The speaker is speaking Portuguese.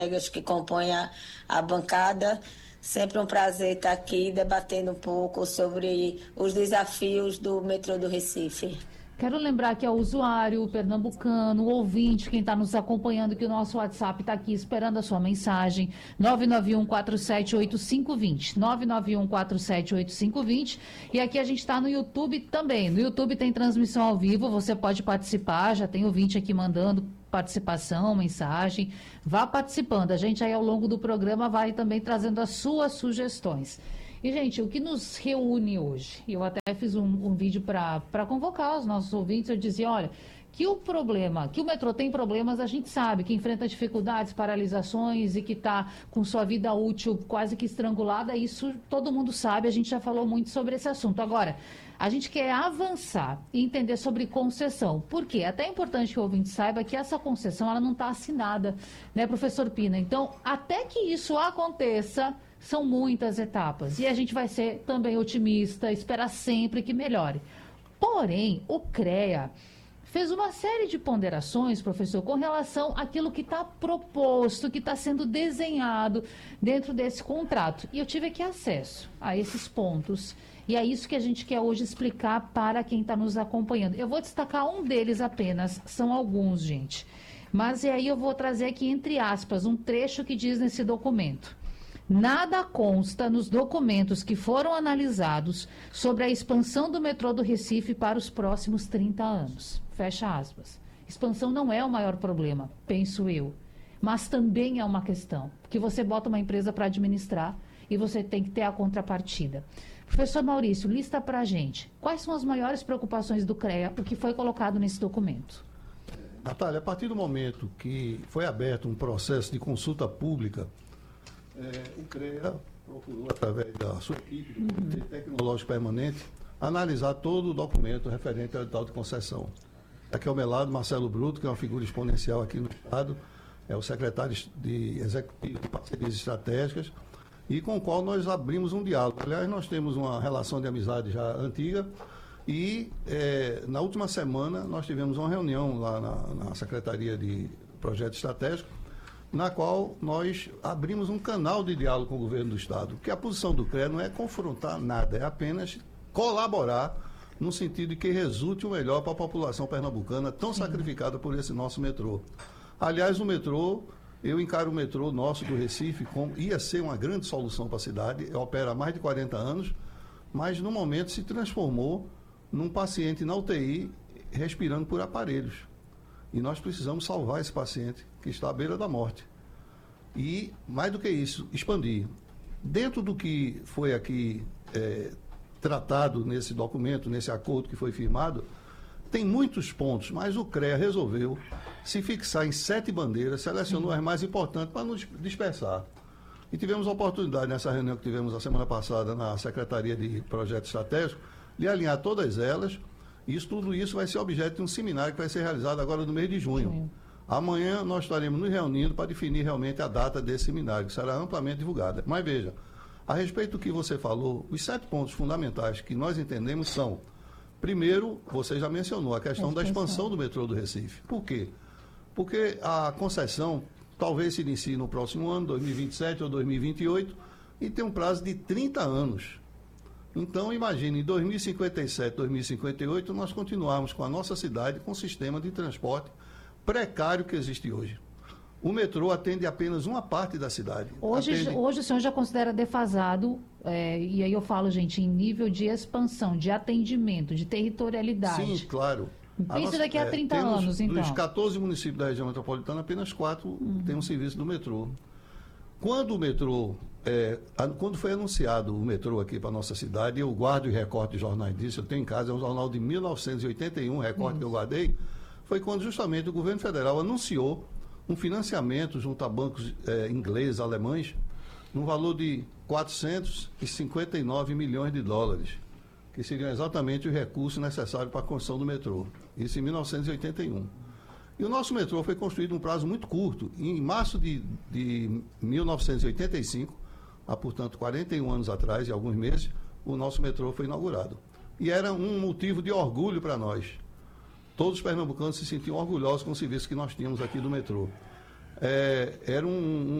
colegas que compõem a bancada. Sempre um prazer estar aqui debatendo um pouco sobre os desafios do metrô do Recife. Quero lembrar que é o usuário, o pernambucano, o ouvinte, quem está nos acompanhando, que o nosso WhatsApp está aqui esperando a sua mensagem, 991478520, 991478520, e aqui a gente está no YouTube também. No YouTube tem transmissão ao vivo, você pode participar, já tem ouvinte aqui mandando participação, mensagem, vá participando. A gente aí ao longo do programa vai também trazendo as suas sugestões. E, gente, o que nos reúne hoje? Eu até fiz um vídeo para convocar os nossos ouvintes. Eu dizia, olha, que o metrô tem problemas, a gente sabe, que enfrenta dificuldades, paralisações e que está com sua vida útil quase que estrangulada. Isso todo mundo sabe, a gente já falou muito sobre esse assunto. Agora, a gente quer avançar e entender sobre concessão. Por quê? Até é importante que o ouvinte saiba que essa concessão ela não está assinada, né, professor Pina? Então, até que isso aconteça, são muitas etapas. E a gente vai ser também otimista, esperar sempre que melhore. Porém, o CREA fez uma série de ponderações, professor, com relação àquilo que está proposto, que está sendo desenhado dentro desse contrato. E eu tive aqui acesso a esses pontos. E é isso que a gente quer hoje explicar para quem está nos acompanhando. Eu vou destacar um deles apenas, são alguns, gente. Mas e aí eu vou trazer aqui, entre aspas, um trecho que diz nesse documento. Nada consta nos documentos que foram analisados sobre a expansão do metrô do Recife para os próximos 30 anos. Fecha aspas. Expansão não é o maior problema, penso eu. Mas também é uma questão, porque você bota uma empresa para administrar e você tem que ter a contrapartida. Professor Maurício, lista para a gente. Quais são as maiores preocupações do CREA, o que foi colocado nesse documento? Natália, a partir do momento que foi aberto um processo de consulta pública, o CREA procurou, através da sua equipe do Comitê Tecnológico Permanente, analisar todo o documento referente ao edital de concessão. Aqui ao meu lado, Marcelo Bruto, que é uma figura exponencial aqui no Estado, é o secretário de Executivo de Parcerias Estratégicas, e com o qual nós abrimos um diálogo. Aliás, nós temos uma relação de amizade já antiga, e na última semana nós tivemos uma reunião lá na Secretaria de Projeto Estratégico, na qual nós abrimos um canal de diálogo com o governo do Estado, porque a posição do CREA não é confrontar nada, é apenas colaborar no sentido de que resulte o melhor para a população pernambucana tão sacrificada por esse nosso metrô. Aliás, o metrô, eu encaro o metrô nosso do Recife como ia ser uma grande solução para a cidade, opera há mais de 40 anos, mas no momento se transformou num paciente na UTI respirando por aparelhos. E nós precisamos salvar esse paciente que está à beira da morte. E, mais do que isso, expandir. Dentro do que foi aqui tratado nesse documento, nesse acordo que foi firmado, tem muitos pontos, mas o CREA resolveu se fixar em 7 bandeiras, selecionou as mais importantes para não dispersar. E tivemos a oportunidade, nessa reunião que tivemos a semana passada na Secretaria de Projeto Estratégico, de alinhar todas elas. Tudo isso vai ser objeto de um seminário que vai ser realizado agora no mês de junho. Amanhã nós estaremos nos reunindo para definir realmente a data desse seminário, que será amplamente divulgada. Mas veja, a respeito do que você falou, os 7 pontos fundamentais que nós entendemos são, primeiro, você já mencionou, a questão da expansão do metrô do Recife. Por quê? Porque a concessão talvez se inicie no próximo ano, 2027 ou 2028, e tem um prazo de 30 anos. Então, imagine, em 2057, 2058, nós continuarmos com a nossa cidade com o sistema de transporte precário que existe hoje. O metrô atende apenas uma parte da cidade. Hoje o senhor já considera defasado, e aí eu falo, gente, em nível de expansão, de atendimento, de territorialidade. Sim, claro. Pensa daqui a 30 anos, então. Dos 14 municípios da região metropolitana, apenas 4 têm um serviço do metrô. Quando o metrô, quando foi anunciado o metrô aqui para a nossa cidade, eu guardo e recorte de jornais disso, eu tenho em casa, é um jornal de 1981, recorte que eu guardei, foi quando justamente o governo federal anunciou um financiamento junto a bancos ingleses, alemães, no valor de 459 milhões de dólares, que seriam exatamente os recursos necessários para a construção do metrô. Isso em 1981. E o nosso metrô foi construído em um prazo muito curto. Em março de 1985, há, portanto, 41 anos atrás e alguns meses, o nosso metrô foi inaugurado. E era um motivo de orgulho para nós. Todos os pernambucanos se sentiam orgulhosos com o serviço que nós tínhamos aqui do metrô. era um